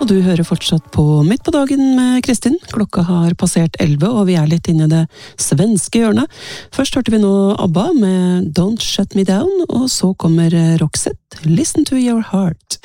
Og du hører fortsatt på Midt på dagen med Kristin. Klokka har passert 11, og vi er litt inne i det svenske hjørnet. Først hørte vi nå ABBA med Don't Shut Me Down, og så kommer Roxette, Listen to Your Heart.